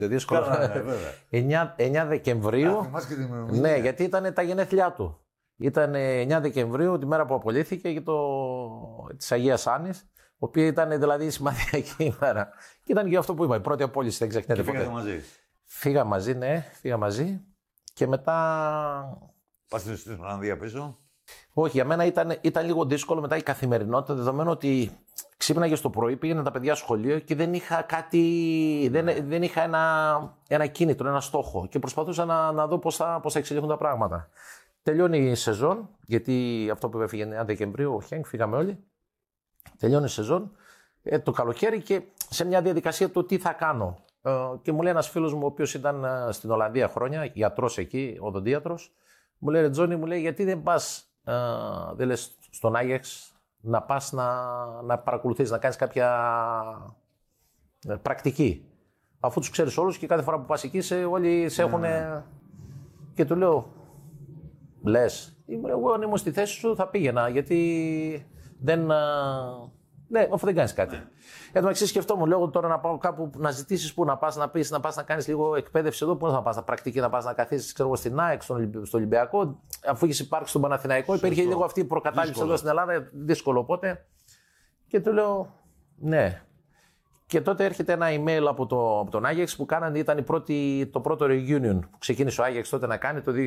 Δύσκολο. Καλά, 9 Δεκεμβρίου. Ναι, γιατί ήταν τα γενέθλιά του. Ήταν 9 Δεκεμβρίου, τη μέρα που απολύθηκε της Αγίας Άννης, η οποία ήταν δηλαδή η σημαδιακή ημέρα. Και ήταν και αυτό που είπα, η πρώτη απόλυση, δεν ξεχνάτε ποτέ. Φύγατε μαζί. Φύγα μαζί, ναι, φύγα μαζί. Και μετά. Πας στην Ολλανδία πίσω. Όχι, για μένα ήταν λίγο δύσκολο μετά η καθημερινότητα, δεδομένου ότι ξύπναγε το πρωί, πήγαιναν τα παιδιά σχολείο και δεν είχα κάτι. Δεν είχα ένα κίνητρο, ένα στόχο. Και προσπαθούσα να δω πώς θα εξελίχουν τα πράγματα. Τελειώνει η σεζόν, γιατί αυτό που έφυγε 9 Δεκεμβρίου, ο Χένκ, φύγαμε όλοι. Τελειώνει η σεζόν, το καλοκαίρι και σε μια διαδικασία του τι θα κάνω. Και μου λέει ένας φίλος μου, ο οποίος ήταν στην Ολλανδία χρόνια, γιατρός εκεί, οδοντίατρος, μου λέει: Ρε Τζόνι, μου λέει, γιατί δεν πας, δεν λες στον Άγιαξ να πας να παρακολουθείς, να κάνεις κάποια πρακτική. Αφού τους ξέρεις όλους και κάθε φορά που πας εκεί, όλοι σε έχουν. Και του λέω: Λες, εγώ αν ήμουν στη θέση σου θα πήγαινα, γιατί δεν. Ναι, αφού δεν κάνεις κάτι. Εν τω μεταξύ σκεφτόμουν, λέω τώρα να πάω κάπου να ζητήσεις πού να πας, να πεις, να πας να κάνεις λίγο εκπαίδευση εδώ, πού να πας, να πρακτική, να πας να καθίσεις, ξέρω εγώ, στην ΑΕΚ, στο Ολυμπιακό, αφού έχεις υπάρξει στον Παναθηναϊκό, υπήρχε λίγο αυτή η προκατάληψη εδώ στην Ελλάδα, δύσκολο οπότε. Και του λέω, ναι. Και τότε έρχεται ένα email από τον Άγιαξ που κάνανε, ήταν το πρώτο reunion που ξεκίνησε ο Άγιαξ τότε να κάνει το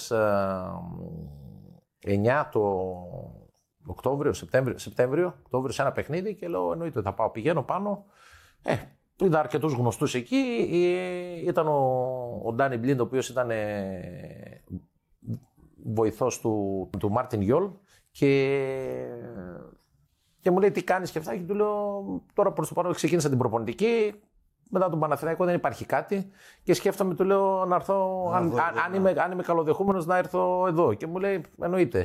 2009, το Οκτώβριο, Σεπτέμβριο, σε ένα παιχνίδι και λέω εννοείται θα πάω, πηγαίνω πάνω. Είδα αρκετούς γνωστούς εκεί, ήταν ο Ντάνι Μπλίντ, ο οποίος ήταν βοηθός του Μάρτιν Γιόλ και μου λέει τι κάνεις και αυτά και του λέω τώρα προς το παρόν ξεκίνησα την προπονητική, μετά τον Παναθηναϊκό δεν υπάρχει κάτι και σκέφτομαι, του λέω να έρθω, αν είμαι καλοδεχούμενος να έρθω εδώ και μου λέει εννοείται.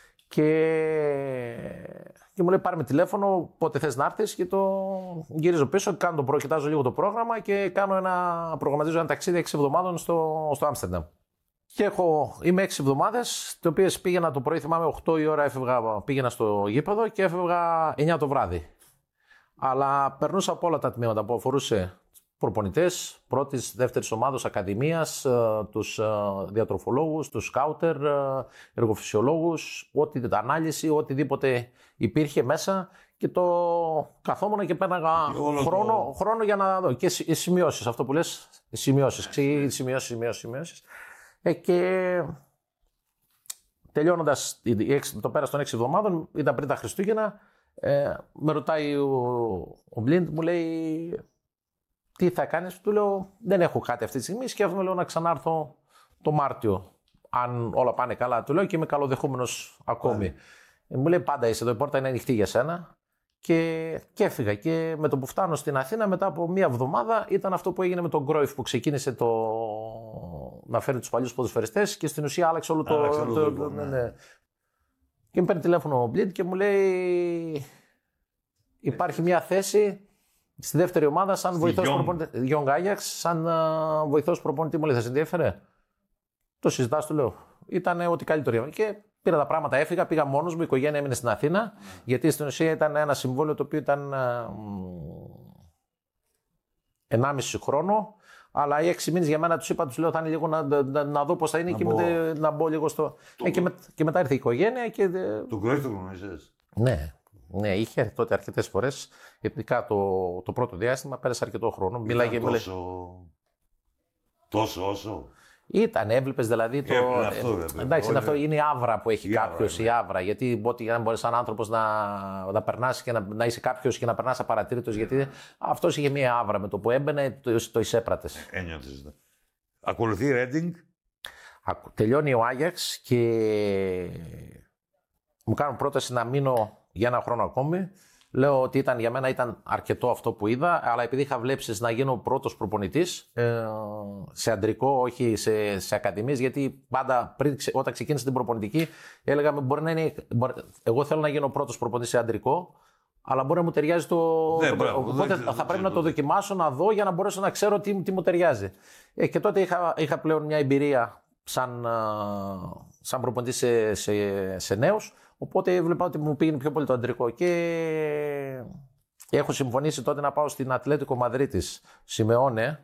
Και μου λέει πάρε με τηλέφωνο πότε θες να έρθεις και το γυρίζω πίσω, κοιτάζω λίγο το πρόγραμμα και προγραμματίζω ένα ταξίδι 6 εβδομάδων στο Άμστερνταμ. Και είμαι 6 εβδομάδες, τις οποίες πήγαινα το πρωί, θυμάμαι 8 η ώρα πήγαινα στο γήπεδο και έφευγα 9 το βράδυ. Αλλά περνούσα από όλα τα τμήματα που αφορούσε προπονητές, πρώτης, δεύτερης ομάδος, ακαδημίας, τους διατροφολόγους, τους σκάουτερ, εργοφυσιολόγους, ανάλυση, οτιδήποτε υπήρχε μέσα και το καθόμουν και πέρναγα χρόνο για να δω. Και σημειώσεις, αυτό που λες, σημειώσεις. Και τελειώνοντας το πέρας των 6 εβδομάδων, ήταν πριν τα Χριστούγεννα, με ρωτάει ο Μπλίντ, μου λέει τι θα κάνεις, του λέω δεν έχω κάτι αυτή τη στιγμή, σκέφτομαι λέω να ξανάρθω το Μάρτιο, αν όλα πάνε καλά, του λέω και είμαι καλοδεχούμενος ακόμη. Μου λέει πάντα είσαι εδώ, η πόρτα είναι ανοιχτή για σένα και έφυγα και με το που φτάνω στην Αθήνα μετά από μία εβδομάδα ήταν αυτό που έγινε με τον Κρόιφ που ξεκίνησε να φέρει τους παλιούς ποδοσφαιριστές και στην ουσία άλλαξε όλο το. Ναι. Και με παίρνει τηλέφωνο ο Μπλίντ και μου λέει υπάρχει μία θέση στη δεύτερη ομάδα σαν βοηθός προπονητή. Young Ajax, σαν βοηθός προπονητή, μου λέει θα σε ενδιέφερε. Το συζητάς, του λέω. Ήταν ό,τι καλύτερο. Και πήρα τα πράγματα, έφυγα, πήγα μόνος μου, η οικογένεια έμεινε στην Αθήνα, γιατί στην ουσία ήταν ένα συμβόλαιο το οποίο ήταν 1,5 χρόνο. Αλλά οι 6 μήνες για μένα τους είπα, τους λέω θα είναι λίγο να δω πώς θα είναι και να μπω λίγο στο. Και μετά ήρθε η οικογένεια. Τον Κρόιφ το γνωρίζεις? Ναι, είχε έρθει τότε αρκετές φορές. Ειδικά το πρώτο διάστημα πέρασε αρκετό χρόνο. Μίλαγε. Τόσο όσο. Έβλεπες δηλαδή το. Εντάξει, αυτό είναι η άβρα που έχει κάποιος. Η άβρα. Γιατί αν μπορείς σαν άνθρωπος να περνάς και να είσαι κάποιος και να περνάς απαρατήρητος. Γιατί αυτός είχε μία άβρα. Με το που έμπαινε το εισέπρατες. Ένιωθες. Ακολουθεί η Ρέντινγκ. Τελειώνει ο Άγιαξ και μου κάνουν πρόταση να μείνω για ένα χρόνο ακόμη. Λέω ότι για μένα ήταν αρκετό αυτό που είδα, αλλά επειδή είχα βλέψεις να γίνω πρώτος προπονητής σε αντρικό, όχι σε ακαδημίες, γιατί πάντα όταν ξεκίνησα την προπονητική έλεγα μπορεί να είναι. Εγώ θέλω να γίνω πρώτος προπονητής σε αντρικό, αλλά μπορεί να μου ταιριάζει οπότε θα πρέπει να το δοκιμάσω, να δω για να μπορέσω να ξέρω τι μου ταιριάζει. Και τότε είχα πλέον μια εμπειρία σαν προπονητής σε νέους. Οπότε έβλεπα ότι μου πήγαινε πιο πολύ το αντρικό και έχω συμφωνήσει τότε να πάω στην Ατλέτικο Μαδρίτης Σιμεώνε,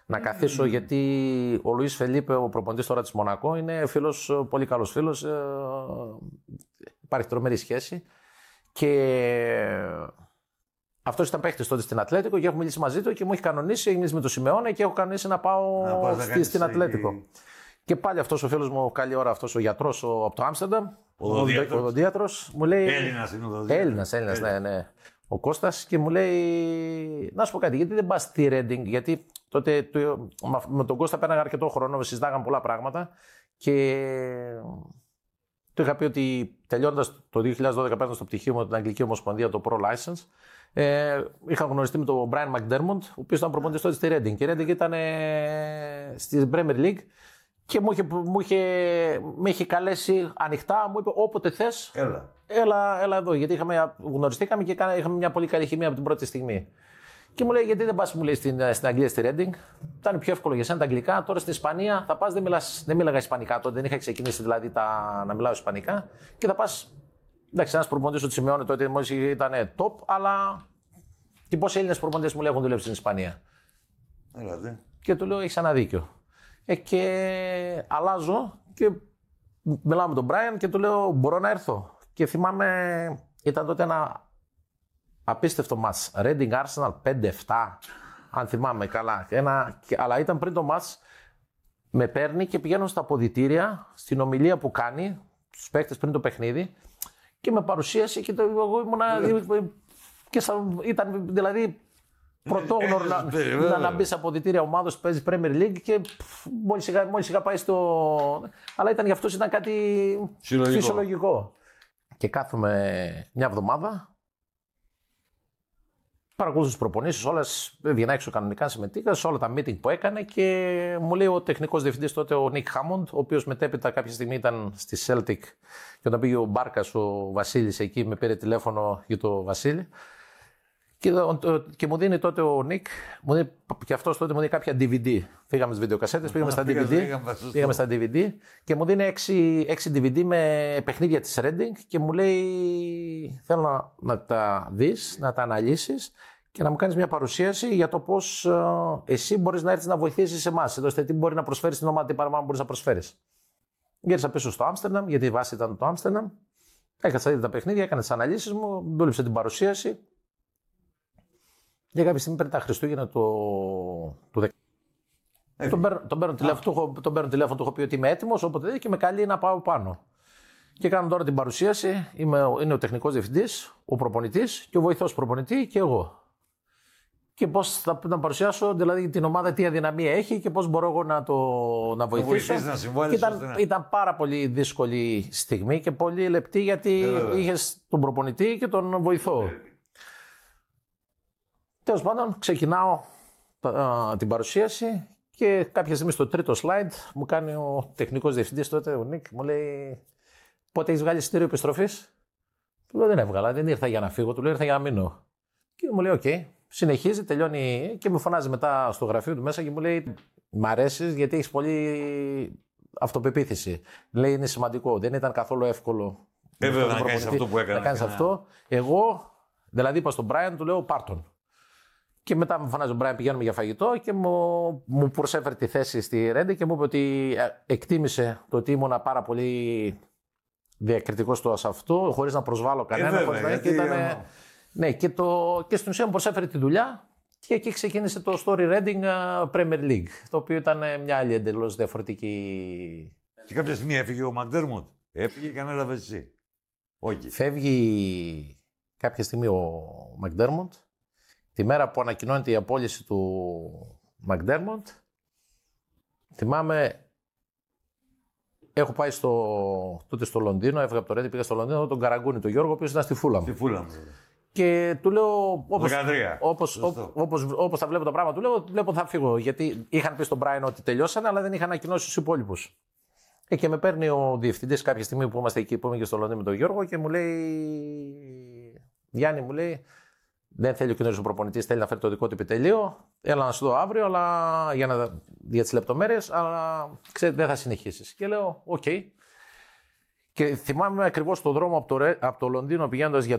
να καθίσω, γιατί ο Λουίς Φελίπε, ο προπονητής τώρα της Μονακό, είναι φίλος, πολύ καλός φίλος. Υπάρχει τρομερή σχέση. Και αυτός ήταν παίχτης τότε στην Ατλέτικο και έχω μιλήσει μαζί του και μου έχει κανονίσει, έχει μιλήσει με τον Σιμεώνε και έχω κανονίσει να πάω στην Ατλέτικο. Και πάλι αυτός ο φίλος μου, καλή ώρα, αυτός ο γιατρός από το Άμστερνταμ, ο οδοντίατρος, μου λέει. Έλληνας είναι ο οδοντίατρος. Έλληνας, ναι. Ο Κώστας, και μου λέει, να σου πω κάτι, γιατί δεν πας στη Ρέντινγκ, γιατί τότε με τον Κώστα πέραγα αρκετό χρόνο, συζητάγαμε πολλά πράγματα και του είχα πει ότι τελειώντας το 2012 παίρνοντας το πτυχίο μου με την Αγγλική Ομοσπονδία, το Pro License, είχα γνωριστεί με τον Brian McDermott, ο οποίος ήταν προπονητής τότε στη Reading. Και η Reading ήταν στη Premier League και με είχε καλέσει ανοιχτά, μου είπε όποτε θες, έλα εδώ. Γιατί γνωριστήκαμε και είχαμε μια πολύ καλή χημεία από την πρώτη στιγμή. Και μου λέει, γιατί δεν πας, μου λέει, στην Αγγλία, στη Reading. Ήταν πιο εύκολο για σένα τα αγγλικά. Τώρα στην Ισπανία θα πας, δεν μίλαγα ισπανικά τότε, δεν είχα ξεκινήσει δηλαδή να μιλάω ισπανικά. Και θα πας. Εντάξει, ένας προπονητής του Σιμεώνε τότε μόλις ήταν top, αλλά και πόσοι Έλληνες προπονητές μου λέει έχουν δουλέψει στην Ισπανία. Και του λέω, έχεις ένα δίκιο. Και αλλάζω και μιλάω με τον Brian και του λέω, μπορώ να έρθω. Και θυμάμαι, ήταν τότε ένα απίστευτο μάτς. Reading Arsenal 5-7, αν θυμάμαι καλά. Αλλά ήταν πριν το μάτς, με παίρνει και πηγαίνω στα αποδυτήρια, στην ομιλία που κάνει, στους παίκτες πριν το παιχνίδι, και με παρουσίασε και εγώ ήμουνα. Ήταν δηλαδή πρωτόγνωρο να μπει σε αποδυτήρια ομάδος που παίζει Premier League και μόλις είχα πάει στο. Αλλά ήταν για αυτός ήταν κάτι φυσιολογικό. Και κάθομαι μια εβδομάδα. Παρακολούθησα τις προπονήσεις, όλες έβγαινα έξω κανονικά, συμμετείχα σε όλα τα meeting που έκανε και μου λέει ο τεχνικός διευθυντής τότε, ο Νίκ Χάμοντ, ο οποίος μετέπειτα κάποια στιγμή ήταν στη Celtic και όταν πήγε ο Μπάρκας, ο Βασίλης εκεί, με πήρε τηλέφωνο για το Βασίλη και μου δίνει τότε ο Νίκ, και αυτός τότε μου δίνει κάποια DVD. Φύγαμε στις βιντεοκασέτες, πήγαμε στα DVD και μου δίνει 6 DVD με παιχνίδια της Reading και μου λέει, θέλω να τα δεις, να τα αναλύσεις και να μου κάνεις μια παρουσίαση για το πώς εσύ μπορείς να έρθεις να βοηθήσεις εμάς. Δηλαδή, τι μπορεί να προσφέρεις στην ομάδα, τι παραπάνω μπορείς να προσφέρεις. Γύρισα πίσω στο Άμστερνταμ, γιατί η βάση ήταν το Άμστερνταμ. Έκατσα ήδη τα παιχνίδια, έκανα τις αναλύσεις μου, δούλεψε την παρουσίαση. Και κάποια στιγμή πριν τα Χριστούγεννα του 10. Τον παίρνω τηλέφωνο, του έχω πει ότι είμαι έτοιμος, όποτε και με καλεί να πάω πάνω. Και κάνω τώρα την παρουσίαση. Είναι ο τεχνικός διευθυντής, ο προπονητής και ο βοηθός προπονητή και εγώ. Και πώς θα να παρουσιάσω δηλαδή την ομάδα, τι αδυναμία έχει και πώς μπορώ εγώ να βοηθήσω. Ήταν πάρα πολύ δύσκολη στιγμή και πολύ λεπτή, γιατί είχες τον προπονητή και τον βοηθό. Τέλος πάντων, ξεκινάω την παρουσίαση και κάποια στιγμή στο τρίτο slide μου κάνει ο τεχνικός διευθυντής τότε, ο Νίκ, μου λέει, πότε έχεις βγάλει εισιτήριο επιστροφής? Του λέω, δεν έβγαλα, δεν ήρθα για να φύγω, του λέω, ήρθα για να μείνω. Και μου λέει, οκ. Συνεχίζει, τελειώνει και με φωνάζει μετά στο γραφείο του μέσα και μου λέει, μ' αρέσεις γιατί έχεις πολύ αυτοπεποίθηση. Λέει, είναι σημαντικό, δεν ήταν καθόλου εύκολο να κάνεις αυτό που έκανα. Να κάνεις αυτό. Εγώ, δηλαδή είπα στον Brian, του λέω, πάρ' τον. Και μετά μου φωνάζει ο Brian, πηγαίνουμε για φαγητό και μου προσέφερε τη θέση στη Ρέντι και μου είπε ότι εκτίμησε το ότι ήμουνα πάρα πολύ διακριτικός σε αυτό, χωρίς να προσβάλλω κανένα. Ναι, και στην ουσία μου προσέφερε τη δουλειά και εκεί ξεκίνησε το Story Reading Premier League, το οποίο ήταν μια άλλη εντελώς διαφορετική. Και κάποια στιγμή έφυγε ο Μακντέρμοντ. Έφυγε και ανέλαβε εσύ. Όχι. Φεύγει κάποια στιγμή ο Μακντέρμοντ. Τη μέρα που ανακοινώνεται η απόλυση του Μακντέρμοντ, θυμάμαι, έχω πάει τότε στο Λονδίνο, έφυγα από το Ρέντι, πήγα στο Λονδίνο, τον Καραγκούνη, τον Γιώργο, ο οποίος ήταν στη Φούλαμ. Και του λέω, όπως θα βλέπω τα πράγματα, του λέω, βλέπω θα φύγω. Γιατί είχαν πει στον Brian ότι τελειώσανε, αλλά δεν είχαν ανακοινώσει τους υπόλοιπους. Και με παίρνει ο διευθυντής κάποια στιγμή που είμαστε εκεί, που είμαι και στο Λονδίνο με τον Γιώργο και μου λέει, Γιάννη, μου λέει, δεν θέλει ο καινούργιος προπονητής, θέλει να φέρει το δικό του επιτελείο. Έλα να σου δω αύριο, αλλά για τις λεπτομέρειες, αλλά ξέρετε, δεν θα συνεχίσεις. Και λέω, οκ. Και θυμάμαι ακριβώς στον δρόμο από το Λονδίνο πηγαίνοντας για